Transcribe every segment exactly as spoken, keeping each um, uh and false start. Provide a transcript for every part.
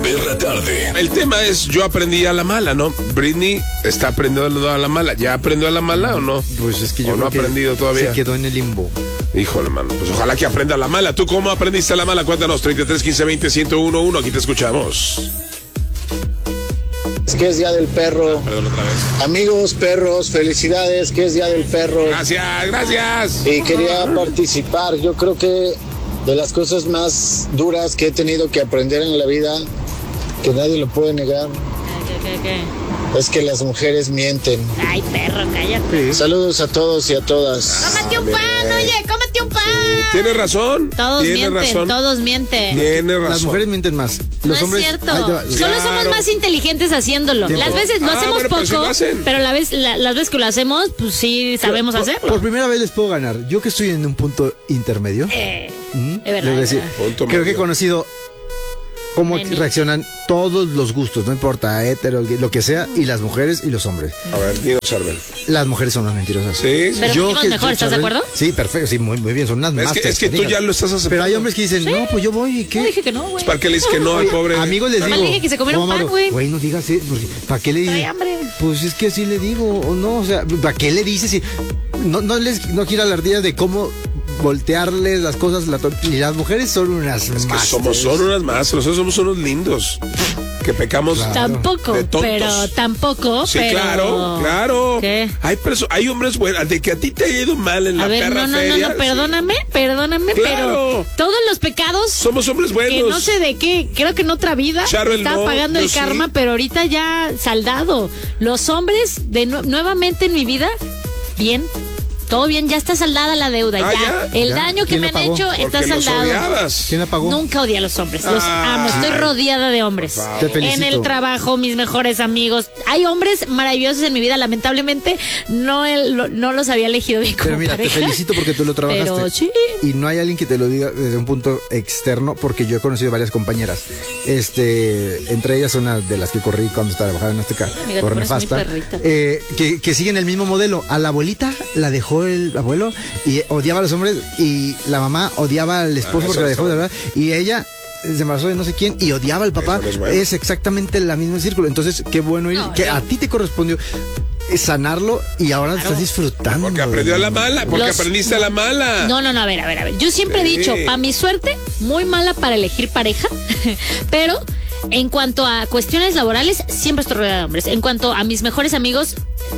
Perra Tarde. El tema es, yo aprendí a la mala, ¿no? Britney está aprendiendo a la mala. ¿Ya aprendió a la mala o no? Pues es que yo ¿O no ha creo que aprendido todavía? Se quedó en el limbo. Híjole, mano, pues ojalá que aprenda a la mala. ¿Tú cómo aprendiste a la mala? Cuéntanos, treinta y tres, quince, veinte, ciento uno, uno. Aquí te escuchamos. Es que es Día del Perro. Ah, perdón, otra vez. Amigos perros, felicidades, que es Día del Perro. Gracias, gracias. Y quería participar. Yo creo que de las cosas más duras que he tenido que aprender en la vida, que nadie lo puede negar, ¿Qué, qué, qué? es que las mujeres mienten. Ay, perro, cállate. Saludos a todos y a todas. Cómate un pan, oye, cómate un pan. Tienes razón. Todos Tienes mienten, razón. todos mienten. Tienes razón. Las mujeres mienten más. No Los hombres. es cierto. Ay, te va- Solo Claro. somos más inteligentes haciéndolo. Tiempo. Las veces lo Ah, hacemos bueno, pero poco, sí lo hacen. pero la vez, la- las veces que lo hacemos, pues sí sabemos por, hacerlo. por primera vez les puedo ganar. Yo que estoy en un punto intermedio. Eh, ¿Mm? es verdad, Les voy a decir, es verdad. Punto creo que medio. he conocido cómo Neni. reaccionan todos los gustos, no importa, hetero, gay, lo que sea, y las mujeres y los hombres. A ver, dinos, Charbel. Las mujeres son las mentirosas. Sí. Pero somos que- mejor, ¿estás de Charbel- acuerdo? Sí, perfecto, sí, muy, muy bien, son unas Es que, masters, es que tú digas. ya lo estás aceptando. Pero hay hombres que dicen, no, pues yo voy y qué. No dije que no, güey. ¿Para qué le dices que no al pobre? Amigos les Nomás digo. le dije que se comiera "Oh, un pan, Mauro, güey". Güey, no digas eso, porque ¿para qué le Trae dices? hambre. Pues es que así le digo, o no, o sea, ¿para qué le dices? Si no, no les no quiero alardía de cómo voltearles las cosas, la to- y las mujeres son unas Es que masters. somos son unas más, nosotros somos unos lindos. Que pecamos. Claro. Tampoco, De tontos. pero tampoco, Sí, pero... claro, claro. ¿Qué? Hay perso- hay hombres buenos. De que a ti te haya ido mal en la A ver, perra no, no, feria. no, no, perdóname, perdóname, Claro. pero todos los pecados sí. Somos hombres buenos. que no sé de qué, creo que en otra vida Charbel, estaba no, pagando yo el sí. karma, pero ahorita ya saldado. Los hombres, de nu- nuevamente en mi vida, bien. Todo bien, ya está saldada la deuda, Ah, ya. ¿ya? El ¿Ya? daño que ¿Quién me la han pagó? hecho Porque está los saldado. odiabas. ¿Quién la pagó? Nunca odié a los hombres, los Ah. amo, estoy rodeada de hombres. Te felicito. En el trabajo, mis mejores amigos. Hay hombres maravillosos en mi vida, lamentablemente no, el- lo- no los había elegido bien como Pero mira, pareja. te felicito porque tú lo trabajaste. Pero sí. Y no hay alguien que te lo diga desde un punto externo, porque yo he conocido varias compañeras. Este, entre ellas una de las que corrí cuando estaba trabajando en Azteca, Amiga, por tú eres muy nefasta, perrita. eh, que, que siguen el mismo modelo. A la abuelita la dejó el abuelo y odiaba a los hombres, y la mamá odiaba al esposo Ah, porque eso la dejó de está verdad, y ella se embarazó de no sé quién y odiaba al papá. Eso no es bueno. Es exactamente la misma círculo. Entonces, qué bueno ir, No, que yo- a ti te correspondió sanarlo y ahora Claro. estás disfrutando. Porque aprendió a la mala. Porque Los- aprendiste a la mala. No, no, no, a ver, a ver, a ver. Yo siempre he Sí. dicho, para mi suerte, muy mala para elegir pareja, pero en cuanto a cuestiones laborales, siempre estoy rodeada de hombres. En cuanto a mis mejores amigos,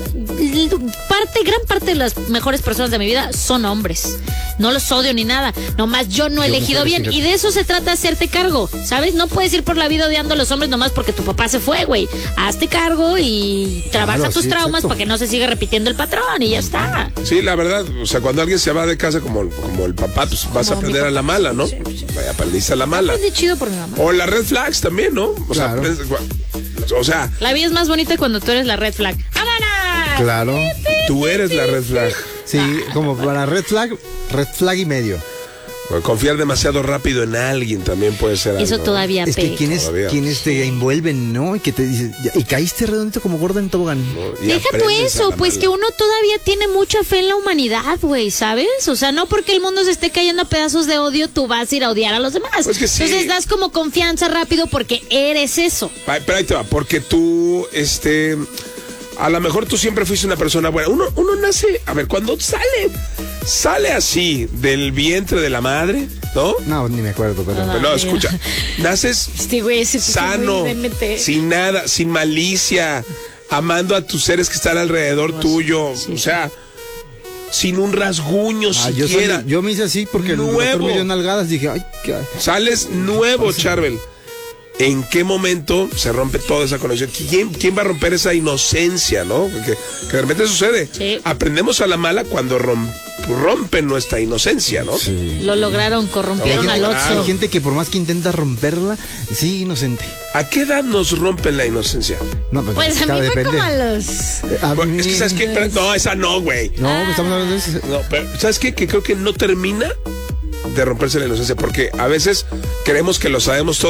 parte, gran parte de las mejores personas de mi vida son hombres. No los odio ni nada. Nomás yo no he Yo elegido mujeres, bien. fíjate. Y de eso se trata, hacerte cargo. ¿Sabes? No puedes ir por la vida odiando a los hombres nomás porque tu papá se fue, güey. Hazte cargo y trabaja Claro, tus sí, traumas exacto. para que no se siga repitiendo el patrón y ya está. Sí, la verdad, o sea, cuando alguien se va de casa como, como el papá, pues vas a Como mi aprender a papá. la mala, ¿no? Vaya, aprendiste a la mala. Aprendí chido por mi mamá. O las red flags también, ¿no? O sea, Claro. aprendes- o sea, La vida es más bonita cuando tú eres la red flag. ¡Vámonos! Claro. tú eres la red flag. Sí, como para red flag, red flag y medio. Bueno, confiar demasiado rápido en alguien también puede ser algo. Eso todavía Es que pega. quienes, Todavía. quienes te envuelven, ¿no? Y que te dicen, ya- y caíste redondito como gorda en tobogán. ¿No? Y Deja tú aprendes a eso, la pues mala. que uno todavía tiene mucha fe en la humanidad, güey, ¿sabes? O sea, no porque el mundo se esté cayendo a pedazos de odio, tú vas a ir a odiar a los demás. Pues que sí. Entonces das como confianza rápido porque eres eso. Ay, pero ahí te va, porque tú, este, a lo mejor tú siempre fuiste una persona buena. Uno, uno nace, a ver, cuando sale, sale así del vientre de la madre, ¿no? No, ni me acuerdo, pero. Ajá. Pero no, mira. escucha, naces Este güey se puso sano, muy D M T. sin nada, sin malicia, amando a tus seres que están alrededor tuyo, o sea, sin un rasguño Ah, yo, siquiera. salí- yo me hice así porque el Nuevo. doctor me dio nalgadas. Dije, ay, qué. Sales nuevo, Charbel. ¿En qué momento se rompe toda esa conexión? ¿Quién, quién va a romper esa inocencia, no? Porque que de repente sucede. Sí. Aprendemos a la mala cuando rom- rompen nuestra inocencia, ¿no? Lo lograron, Hay corrompieron No, al gente, Oxxo. hay gente que por más que intenta romperla, sigue inocente. ¿A qué edad nos rompen la inocencia? No, Pues a mí claro, fue depende. como a los... A Bueno, mí- es que, ¿sabes qué? Pero- no, esa no, güey. No, pues estamos hablando de eso. No, pero ¿sabes qué? Que creo que no termina de romperse la inocencia, porque a veces creemos que lo sabemos todo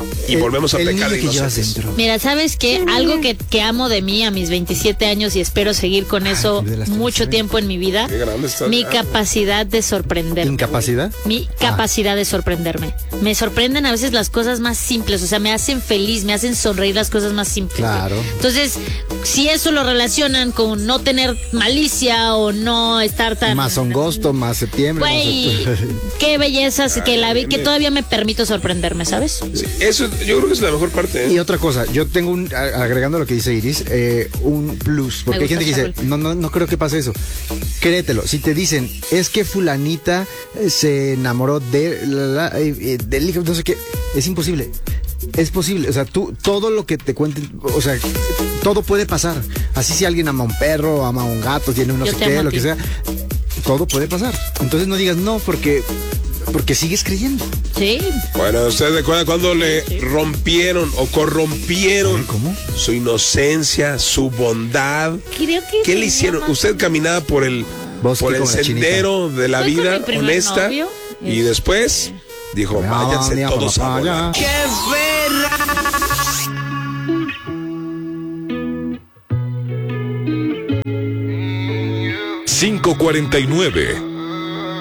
y el, volvemos a el pecar de niño que llevas inocentes. dentro. Mira, ¿sabes qué? Algo que, que amo de mí a mis veintisiete años y espero seguir con eso Ay, de las mucho tradiciones. tiempo en mi vida. Qué grande estás Mi ya. capacidad de sorprenderme. ¿Incapacidad? Mi capacidad de sorprenderme. Me sorprenden a veces las cosas más simples, o sea, me hacen feliz, me hacen sonreír las cosas más simples. Claro. Entonces, si eso lo relacionan con no tener malicia o no estar tan... Más agosto, más septiembre. Güey, más- qué bellezas que la vi, que bien. todavía me permito sorprenderme, ¿sabes? Sí, eso, yo creo que es la mejor parte. ¿eh? Y otra cosa, yo tengo un, a- agregando lo que dice Iris, eh, un plus, porque Me hay gente que gusta dice, Saúl. no, no, no creo que pase eso. Créetelo, si te dicen, es que fulanita eh, se enamoró de, la, la, eh, eh, del hijo, no sé qué, es imposible. Es posible, o sea, tú, todo lo que te cuenten, o sea, todo puede pasar. Así si alguien ama a un perro, ama a un gato, tiene un no Yo sé te amo qué, a lo ti. que sea, todo puede pasar. Entonces no digas no, porque, porque sigues creyendo. Sí. Bueno, ¿ustedes recuerdan cuando le rompieron o corrompieron ¿Cómo? su inocencia, su bondad? Creo que ¿Qué se le hicieron? llama- Usted caminaba por el, Bosque por el con la sendero de la Fui con vida mi primer honesta novio, y este- después dijo, Ah, váyanse mira, todos a papá, volar. ya. cinco cuarenta y nueve